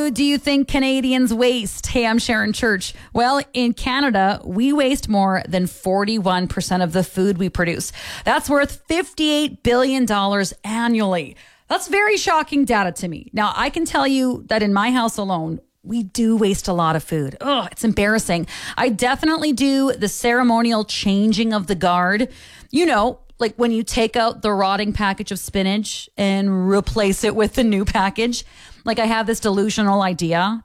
Do you think Canadians waste? Hey, I'm Sharon Church. Well, in Canada, we waste more than 41% of the food we produce. That's worth $58 billion annually. That's very shocking data to me. Now, I can tell you that in my house alone, we do waste a lot of food. Oh, it's embarrassing. I definitely do the ceremonial changing of the guard. You know, like when you take out the rotting package of spinach and replace it with the new package. Like I have this delusional idea